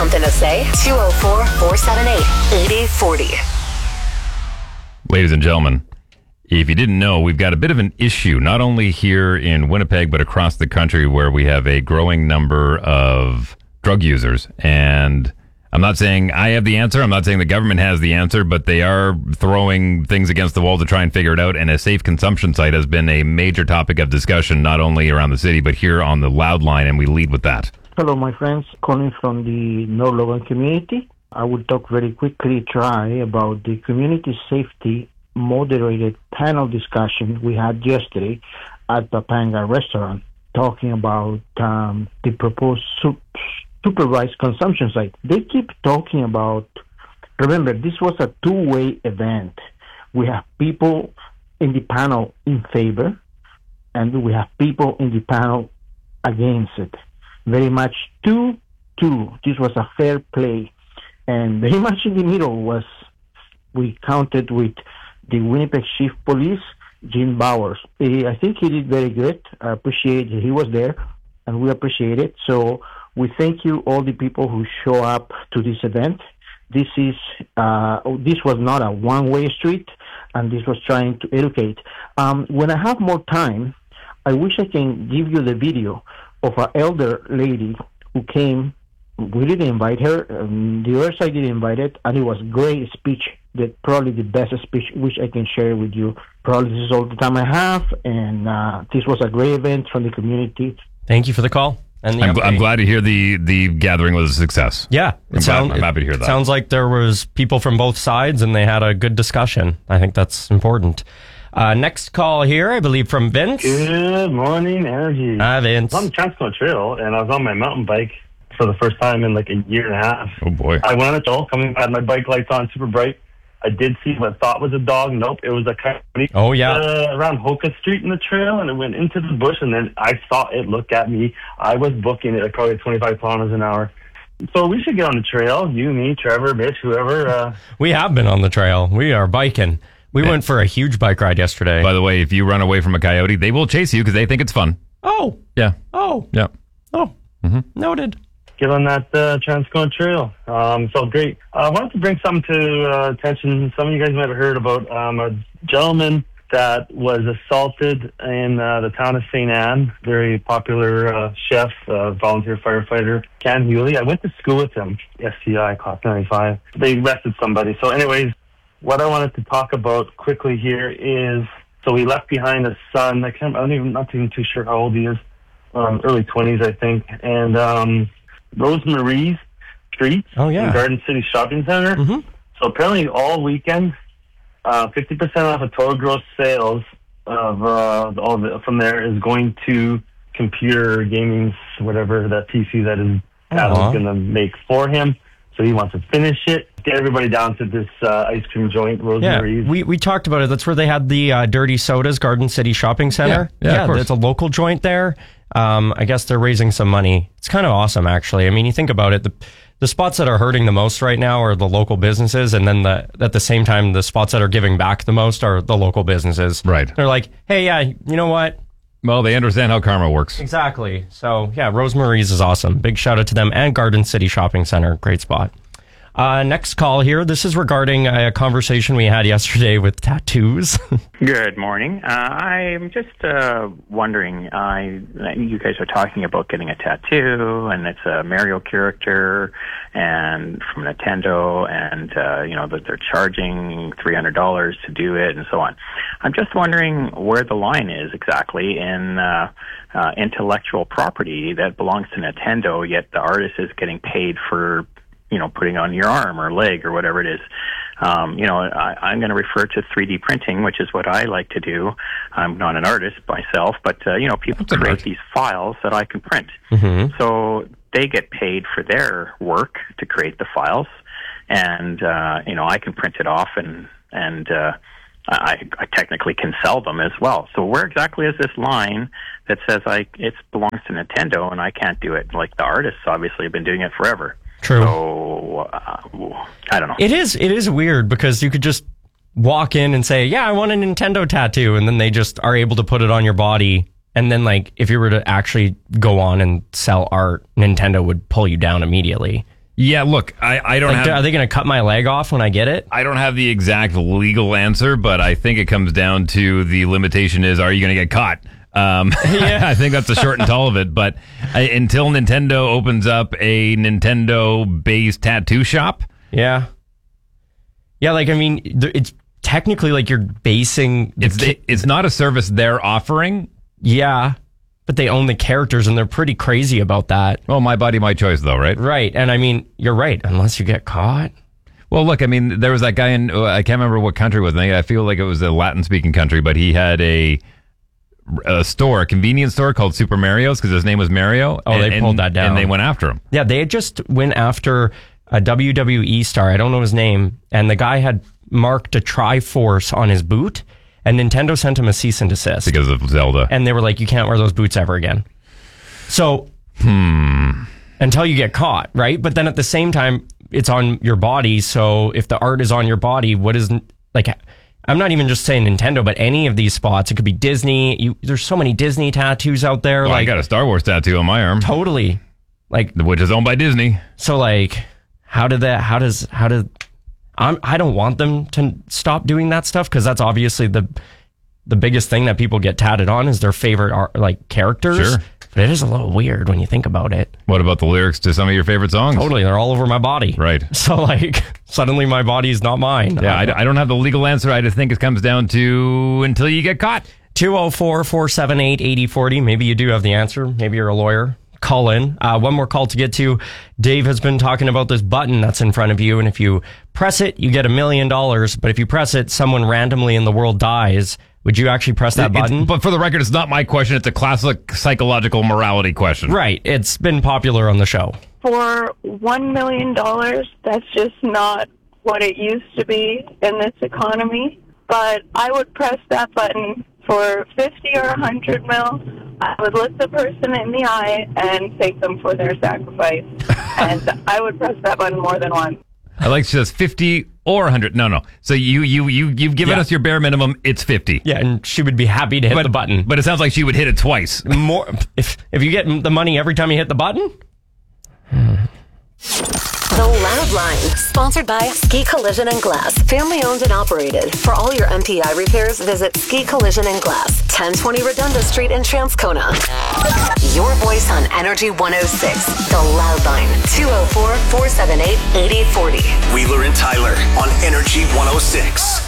Something to say? 204-478-8040. Ladies and gentlemen, if you didn't know, we've got a bit of an issue, not only here in Winnipeg, but across the country, where we have a growing number of drug users. And I'm not saying I have the answer. I'm not saying the government has the answer, but they are throwing things against the wall to try and figure it out. And a safe consumption site has been a major topic of discussion, not only around the city, but here on the Loud Line, and we lead with that. Hello, my friends. Calling from the North Logan community. I will talk very quickly, try about the community safety moderated panel discussion we had yesterday at Papanga restaurant, talking about the proposed supervised consumption site. They keep talking about, remember, this was a two-way event. We have people in the panel in favor, and we have people in the panel against it. Very much 2-2. This was a fair play. And very much in the middle was, we counted with the Winnipeg Chief Police, Jim Bowers. I think he did very good. I appreciate he was there, and we appreciate it. So we thank you, all the people who show up to this event. This was not a one-way street, and this was trying to educate. When I have more time, I wish I can give you the video of an elder lady who came. We didn't invite her. The other side didn't invite it, and it was a great speech. That probably the best speech which I can share with you. Probably this is all the time I have, and this was a great event from the community. Thank you for the call. And I'm glad to hear the gathering was a success. Yeah, I'm happy to hear that. Sounds like there was people from both sides, and they had a good discussion. I think that's important. Next call here, I believe, from Vince. Good morning, Energy. Hi, Vince. I was on the Transcona Trail, and I was on my mountain bike for the first time in like a year and a half. Oh, boy. I went on a trail, I had my bike lights on super bright. I did see what I thought was a dog. Nope, it was a coyote. Oh, yeah. Around Hoka Street in the trail, and it went into the bush, and then I saw it look at me. I was booking it at probably 25 kilometers an hour. So we should get on the trail. You, me, Trevor, Mitch, whoever. We have been on the trail. We are biking. We went for a huge bike ride yesterday. By the way, if you run away from a coyote, they will chase you because they think it's fun. Oh. Yeah. Oh. Yeah. Oh. Mm-hmm. Noted. Get on that Transcona Trail. So great. I wanted to bring something to attention. Some of you guys might have heard about a gentleman that was assaulted in the town of St. Anne. Very popular chef, volunteer firefighter, Ken Hewley. I went to school with him, SCI, Class 95. They arrested somebody. So anyways, what I wanted to talk about quickly here is, so he left behind a son. Not even too sure how old he is. Early 20s, I think. And Rosemary's Street in Garden City Shopping Center. Mm-hmm. So apparently all weekend, 50% off of total gross sales of from there is going to computer gaming, whatever that PC that is going to make for him. So he wants to finish it. Get everybody down to this ice cream joint, Rosemary's. Yeah, we talked about it. That's where they had the Dirty Sodas, Garden City Shopping Center. Yeah, of course. It's a local joint there. I guess they're raising some money. It's kind of awesome, actually. I mean, you think about it, the spots that are hurting the most right now are the local businesses, and then at the same time, the spots that are giving back the most are the local businesses. Right. They're like, hey, yeah, you know what? Well, they understand how karma works. Exactly. So, yeah, Rosemary's is awesome. Big shout out to them, and Garden City Shopping Center. Great spot. Next call here. This is regarding a conversation we had yesterday with tattoos. Good morning. I'm just wondering, you guys are talking about getting a tattoo, and it's a Mario character and from Nintendo, and that they're charging $300 to do it and so on. I'm just wondering where the line is exactly in intellectual property that belongs to Nintendo, yet the artist is getting paid for putting on your arm or leg or whatever it is. I'm going to refer to 3D printing, which is what I like to do. I'm not an artist myself, but, people create these files that I can print. Mm-hmm. So they get paid for their work to create the files. And, I can print it off and I technically can sell them as well. So where exactly is this line that says it belongs to Nintendo and I can't do it? Like the artists obviously have been doing it forever. True. So, I don't know. It is weird because you could just walk in and say, yeah, I want a Nintendo tattoo. And then they just are able to put it on your body. And then, like, if you were to actually go on and sell art, Nintendo would pull you down immediately. Yeah, look, I don't Like, have... are they going to cut my leg off when I get it? I don't have the exact legal answer, but I think it comes down to the limitation is, are you going to get caught? I think that's the short and tall of it. But until Nintendo opens up a Nintendo-based tattoo shop... Yeah. Yeah, like, I mean, it's technically like you're basing... It's not a service they're offering. Yeah, but they own the characters, and they're pretty crazy about that. Well, my body, my choice, though, right? Right, and I mean, you're right, unless you get caught. Well, look, I mean, there was that guy in, I can't remember what country it was. I feel like it was a Latin-speaking country, but he had a convenience store called Super Mario's because his name was Mario. Oh, they pulled that down. And they went after him. Yeah, they had just went after a WWE star, I don't know his name, and the guy had marked a Triforce on his boot, and Nintendo sent him a cease and desist. Because of Zelda. And they were like, you can't wear those boots ever again. So, until you get caught, right? But then at the same time, it's on your body, so if the art is on your body, what is, like, I'm not even just saying Nintendo, but any of these spots. It could be Disney. There's so many Disney tattoos out there. Well, like, I got a Star Wars tattoo on my arm. Totally. Like, which is owned by Disney. So, like, I don't want them to stop doing that stuff, because that's obviously the biggest thing that people get tatted on is their favorite art, like, characters. Sure. But it is a little weird when you think about it. What about the lyrics to some of your favorite songs? Totally. They're all over my body. Right. So, like, suddenly my body's not mine. Yeah, I don't have the legal answer. I just think it comes down to until you get caught. 204-478-8040. Maybe you do have the answer. Maybe you're a lawyer. Call in. One more call to get to. Dave has been talking about this button that's in front of you, and if you press it, you get $1 million. But if you press it, someone randomly in the world dies. Would you actually press that button? But for the record, it's not my question. It's a classic psychological morality question. Right. It's been popular on the show. For $1 million, that's just not what it used to be in this economy. But I would press that button for 50 or 100 mil. I would look the person in the eye and thank them for their sacrifice. And I would press that button more than once. I like she says 50 or 100. No. So you've given us your bare minimum. It's 50. Yeah, and she would be happy to hit the button. But it sounds like she would hit it twice. More if you get the money every time you hit the button. The Loud Line, sponsored by Ski Collision and Glass, family owned and operated. For all your MPI repairs, visit Ski Collision and Glass, 1020 Redonda Street in Transcona. Your voice on Energy 106. The Loud Line, 204-478-8040. Wheeler and Tyler on Energy 106.